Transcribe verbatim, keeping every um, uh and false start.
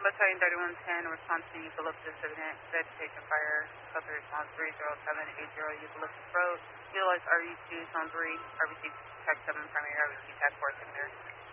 Battalion thirty-one ten, response to eucalyptus incident, vegetation fire, shelter response three zero seven eight zero, eucalyptus road, utilize R U two, zone three, R B C tech seven, primary R B C tech four, secondary.